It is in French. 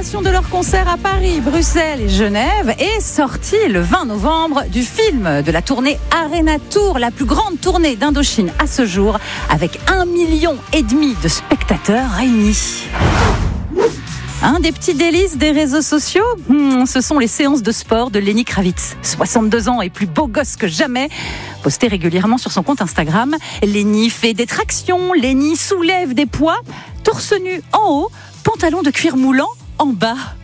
programmation de leurs concerts à Paris, Bruxelles et Genève est sortie le 20 novembre du film de la tournée Arena Tour, la plus grande tournée d'Indochine à ce jour, avec 1,5 million de spectateurs réunis. Un des petits délices des réseaux sociaux, ce sont les séances de sport de Lenny Kravitz. 62 ans et plus beau gosse que jamais. Posté régulièrement sur son compte Instagram, Lenny fait des tractions, Lenny soulève des poids, torse nu en haut, pantalon de cuir moulant en bas.